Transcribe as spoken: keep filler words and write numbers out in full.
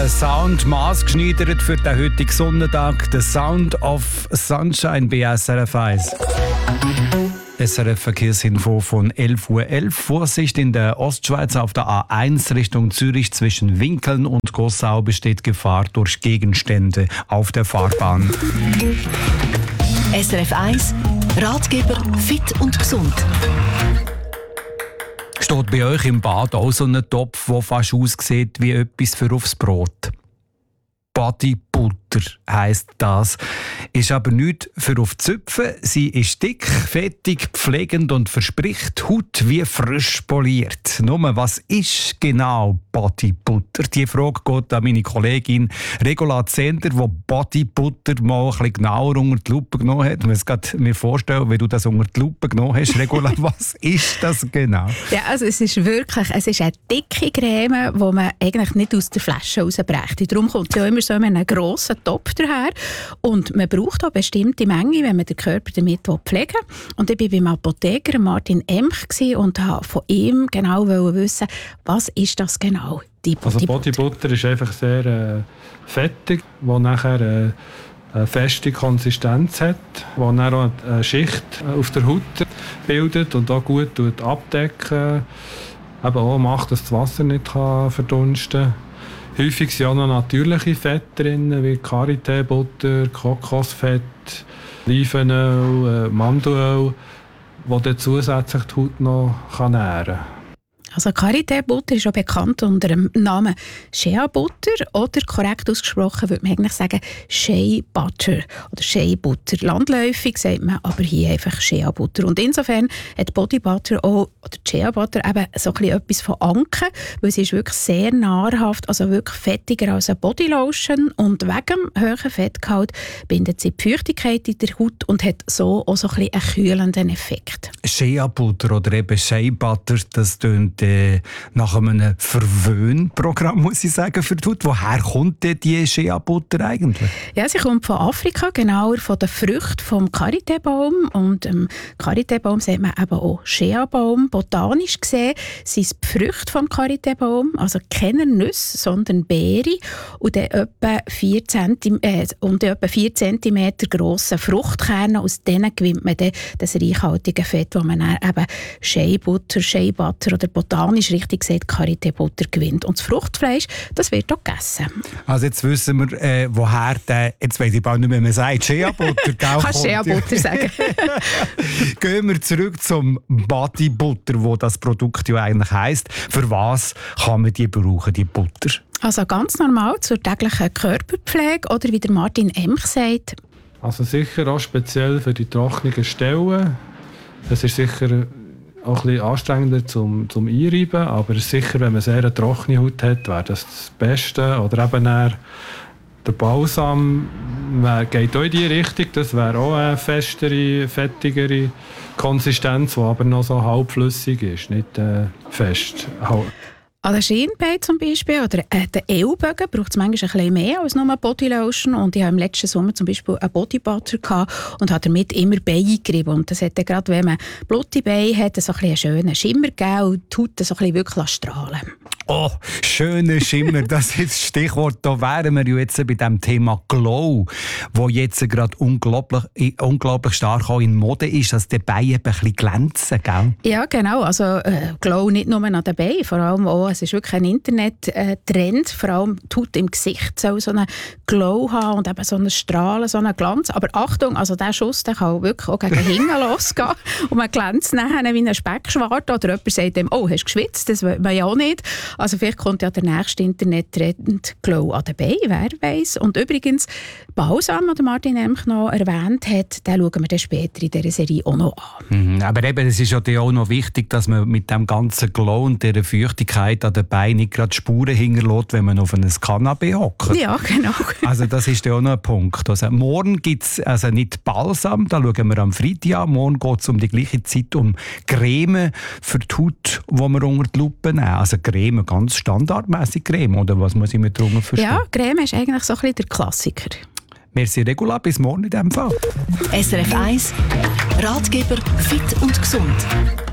Sound maßgeschneidert für den heutigen Sonntag. The Sound of Sunshine bei S R F eins. S R F Verkehrsinfo von elf Uhr elf. Vorsicht in der Ostschweiz auf der A eins Richtung Zürich zwischen Winkeln und Gossau besteht Gefahr durch Gegenstände auf der Fahrbahn. S R F eins Ratgeber fit und gesund. Steht bei euch im Bad auch so ein Topf, der fast aussieht wie etwas für aufs Brot? Bodybutter heisst das. Ist aber nicht für auf die Zöpfe. Sie ist dick, fettig, pflegend und verspricht Haut wie frisch poliert. Nur, was ist genau Bodybutter? Die Frage geht an meine Kollegin Regula Zender, die Bodybutter mal ein bisschen genauer unter die Lupe genommen hat. Ich kann mir vorstellen, wie du das unter die Lupe genommen hast. Regula, was ist das genau? Ja, also es ist wirklich es ist eine dicke Creme, die man eigentlich nicht aus der Flasche rausbrächt. Darum kommt sie auch immer so in einem grossen Topf daher. Und man braucht auch eine bestimmte Menge, wenn man den Körper damit pflegen will. Und ich war beim Apotheker Martin Emch und wollte von ihm genau wissen, was ist das genau? Die Bodybutter. Also Bodybutter ist einfach sehr äh, fettig, wo nachher äh, eine feste Konsistenz hat, die dann auch eine Schicht auf der Haut bildet und auch gut abdecken. Eben auch macht, dass das Wasser nicht verdunsten kann. Häufig sind auch noch natürliche Fette drin, wie Karité-Butter, Kokosfett, Olivenöl, äh, Mandelöl, die dann zusätzlich die Haut noch nähren kann. Also Karité-Butter ist auch bekannt unter dem Namen Shea-Butter oder korrekt ausgesprochen würde man eigentlich sagen Shea-Butter oder Shea-Butter. Landläufig sagt man aber hier einfach Shea-Butter. Und insofern hat Bodybutter auch, oder Shea-Butter eben so ein bisschen etwas von Anken, weil sie ist wirklich sehr nahrhaft, also wirklich fettiger als eine Bodylotion und wegen dem hohen Fettgehalt bindet sie die Feuchtigkeit in der Haut und hat so auch so ein bisschen einen kühlenden Effekt. Shea-Butter oder eben Shea-Butter, das tönt äh, nach einem Verwöhnprogramm, muss ich sagen, für die Haut. Woher kommt denn die Shea-Butter eigentlich? Ja, sie kommt von Afrika, genauer von den Früchten vom Karité-Baum. Und ähm, Karité-Baum sagt man eben auch Shea-Baum. Botanisch gesehen sind es die Früchte vom Karité-Baum, also keine Nüsse, sondern Beere. Und dann etwa vier Zentimeter, äh, und etwa vier Zentimeter grosse Fruchtkerne. Aus denen gewinnt man dann das reichhaltige Fett, das man dann eben Shea-Butter, Shea-Butter oder botanisch richtig gesagt Karité-Butter gewinnt. Und das Fruchtfleisch, das wird auch gegessen. Also jetzt wissen wir, äh, woher der, jetzt weiss ich bald nicht mehr, man sagt, Shea-Butter, gell? Kannst Shea-Butter sagen. Gehen wir zurück zum Bodybutter, wo das Produkt ja eigentlich heisst. Für was kann man die brauchen, die Butter? Also ganz normal zur täglichen Körperpflege oder wie der Martin Emch sagt. Also sicher auch speziell für die trockenen Stellen. Das ist sicher auch ein bisschen anstrengender zum, zum Einreiben, aber sicher, wenn man sehr eine trockene Haut hat, wäre das das Beste. Oder eben der Balsam wär, geht auch in die Richtung, das wäre auch eine festere, fettigere Konsistenz, die aber noch so halbflüssig ist, nicht äh, fest. An den Schienbeinen zum Beispiel oder äh, den Ellbogen braucht es manchmal ein bisschen mehr als nur eine Bodylotion. Und ich hatte im letzten Sommer zum Beispiel einen Bodybutter und habe damit immer Beine gerieben. Und das hat dann gerade, wenn man blutige Beine hat, so ein einen schönen Schimmer gegeben und die Haut so ein bisschen wirklich strahlen. Oh, schöner Schimmer, das ist das Stichwort. Da wären wir jetzt bei dem Thema Glow, wo jetzt gerade unglaublich, unglaublich stark auch in Mode ist, dass die Beine ein bisschen glänzen, gell? Ja, genau. Also äh, Glow nicht nur an den Beinen, vor allem auch, es ist wirklich ein Internet-Trend, vor allem die Haut im Gesicht soll so einen Glow haben und eben so einen Strahlen, so einen Glanz. Aber Achtung, also der Schuss der kann wirklich auch gegen hinten losgehen und man glänzt nachher wie ein Speckschwart oder jemand sagt dem, oh, hast du geschwitzt? Das will man ja auch nicht. Also vielleicht kommt ja der nächste Internet-Trend Glow an den Beinen, wer weiß. Und übrigens, Balsam, den Martin Emch noch erwähnt hat, den schauen wir dann später in dieser Serie auch noch an. Mhm, aber eben, es ist ja auch noch wichtig, dass man mit dem ganzen Glow und dieser Feuchtigkeit an den Beinen nicht gerade Spuren hinterlässt, wenn man auf einem Kanapee hockt. Ja, genau. Also das ist ja auch noch ein Punkt. Also morgen gibt es also nicht Balsam, da schauen wir am Freitag an. Morgen geht es um die gleiche Zeit um Creme für die Haut, die wir unter die Lupe nehmen. Also Creme, ganz standardmäßig Creme, oder was muss ich mir darunter verstehen? Ja, Creme ist eigentlich so ein bisschen der Klassiker. Merci Regula, bis morgen in diesem Fall. S R F eins Ratgeber fit und gesund.